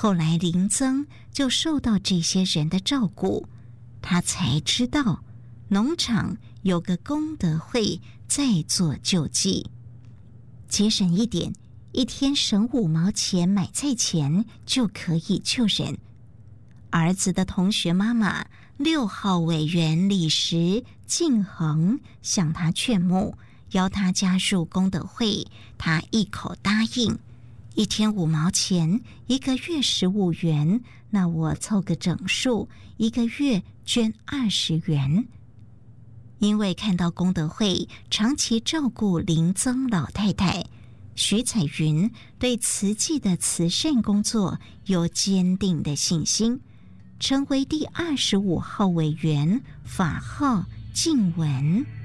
后来林增就受到这些人的照顾，他才知道农场有个功德会在做救济，节省一点，一天省5毛钱买菜钱就可以救人。儿子的同学妈妈6号委员李石敬恒向他劝募，邀他加入功德会，他一口答应。一天5毛钱，一个月15元，那我凑个整数，一个月捐20元。因为看到功德会长期照顾林增老太太，徐彩云对慈济的慈善工作有坚定的信心，成为第25号委员，法号静文。